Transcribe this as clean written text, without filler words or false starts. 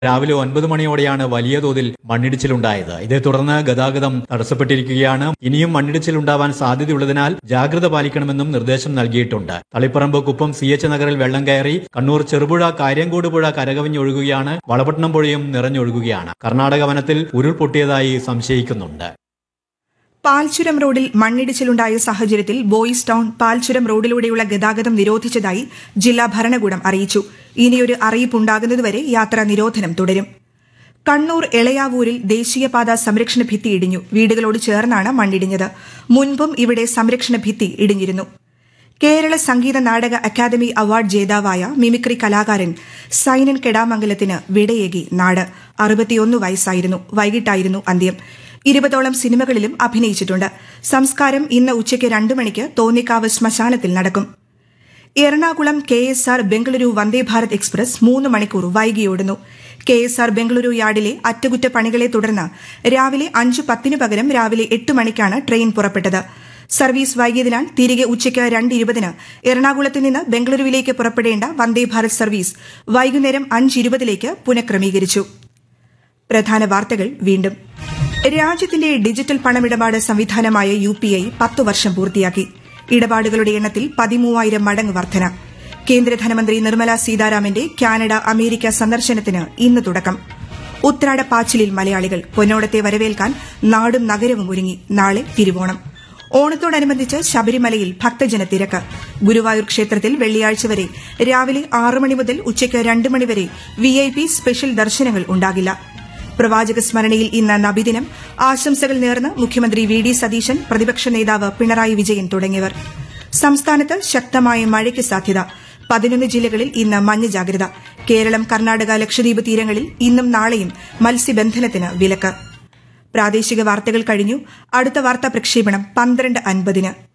രാവിലെ 9 മണിയോടെയാണ് വലിയ തോതിൽ മണ്ണിടിച്ചിലുണ്ടായത്. ഇതേ തുടർന്ന് ഗതാഗതം തടസ്സപ്പെട്ടിരിക്കുകയാണ്. ഇനിയും മണ്ണിടിച്ചിലുണ്ടാവാൻ സാധ്യതയുള്ളതിനാൽ ജാഗ്രത പാലിക്കണമെന്നും നിർദ്ദേശം നൽകിയിട്ടുണ്ട്. തളിപ്പറമ്പ് കുപ്പം CH നഗറിൽ വെള്ളം കയറി. കണ്ണൂർ ചെറുപുഴ കാര്യങ്കോട് പുഴ കരകവിഞ്ഞൊഴുകുകയാണ്. വളപട്ടണം പുഴയും നിറഞ്ഞൊഴുകുകയാണ്. കർണാടക വനത്തിൽ ഉരുൾപൊട്ടിയതായി സംശയിക്കുന്നുണ്ട്. പാൽച്ചുരം റോഡിൽ മണ്ണിടിച്ചിലുണ്ടായ സാഹചര്യത്തിൽ ബോയ്സ് ടൌൺ പാൽച്ചുരം റോഡിലൂടെയുള്ള ഗതാഗതം നിരോധിച്ചതായി ജില്ലാ ഭരണകൂടം അറിയിച്ചു. ഇനിയൊരു അറിയിപ്പുണ്ടാകുന്നതുവരെ യാത്രാ നിരോധനം തുടരും. കണ്ണൂർ എളയാവൂരിൽ ദേശീയപാത സംരക്ഷണ ഭിത്തി ഇടിഞ്ഞു. വീടുകളോട് ചേർന്നാണ് മണ്ണിടിഞ്ഞത്. മുൻപും ഇവിടെ സംരക്ഷണ ഭിത്തി ഇടിഞ്ഞിരുന്നു. കേരള സംഗീത നാടക അക്കാദമി അവാർഡ് ജേതാവായ മിമിക്രി കലാകാരൻ സൈനൻ കെടാമംഗലത്തിന് വിടയേകി നാട്. 61 വയസ്സായിരുന്നു. വൈകിട്ടായിരുന്നു അന്ത്യം. 20ഓളം സിനിമകളിലും അഭിനയിച്ചിട്ടുണ്ട്. സംസ്കാരം ഇന്ന് ഉച്ചയ്ക്ക് 2 മണിക്ക് തോന്നിക്കാവ് ശ്മശാനത്തിൽ നടക്കും. എറണാകുളം KSR ബംഗളൂരു വന്ദേഭാരത് എക്സ്പ്രസ് 3 മണിക്കൂർ വൈകിയോടുന്നു. KSR ബംഗളൂരു യാർഡിലെ അറ്റകുറ്റപ്പണികളെ തുടർന്ന് രാവിലെ 5:10 പകരം രാവിലെ 8 മണിക്കാണ് ട്രെയിൻ പുറപ്പെട്ടത്. സർവീസ് വൈകിയതിനാൽ തിരികെ ഉച്ചയ്ക്ക് 2:20 എറണാകുളത്ത് നിന്ന് ബംഗളൂരുവിലേക്ക് പുറപ്പെടേണ്ട വന്ദേഭാരത് സർവീസ് വൈകുന്നേരം 5:20 പുനഃക്രമീകരിച്ചു. പ്രധാന വാർത്തകൾ വീണ്ടും. രാജ്യത്തിന്റെ ഡിജിറ്റൽ പണമിടപാട് സംവിധാനമായ UPI 10 വർഷം പൂർത്തിയാക്കി. ഇടപാടുകളുടെ എണ്ണത്തിൽ 13,000 മടങ്ങ് വർധന. കേന്ദ്ര ധനമന്ത്രി നിർമ്മല സീതാരാമന്റെ കാനഡ അമേരിക്ക സന്ദർശനത്തിന് ഇന്ന് തുടക്കം. ഉത്രാടപ്പാച്ചിലിൽ മലയാളികൾ. പൊന്നോടത്തെ വരവേൽക്കാൻ നാടും നഗരവും ഒരുങ്ങി. നാളെ തിരുവോണം. ഓണത്തോടനുബന്ധിച്ച് ശബരിമലയിൽ ഭക്തജന തിരക്ക്. ഗുരുവായൂർ ക്ഷേത്രത്തിൽ വെള്ളിയാഴ്ച വരെ രാവിലെ 6 മണി മുതൽ ഉച്ചയ്ക്ക് 2 മണി വരെ VIP സ്പെഷ്യൽ ദർശനങ്ങൾ ഉണ്ടാകില്ല. പ്രവാചക സ്മരണയിൽ ഇന്ന് നബിദിനം. ആശംസകൾ നേർന്ന് മുഖ്യമന്ത്രി VD സതീശൻ, പ്രതിപക്ഷ നേതാവ് പിണറായി വിജയൻ തുടങ്ങിയവർ. സംസ്ഥാനത്ത് ശക്തമായ മഴയ്ക്ക് സാധ്യത. 11 ജില്ലകളിൽ ഇന്ന് മഞ്ഞ ജാഗ്രത. കേരളം, കർണാടക, ലക്ഷദ്വീപ് തീരങ്ങളിൽ ഇന്നും നാളെയും മത്സ്യബന്ധനത്തിന് വിലക്ക്. പ്രാദേശിക വാർത്തകൾ കഴിഞ്ഞു. അടുത്ത വാർത്താ പ്രക്ഷേപണം 12:50.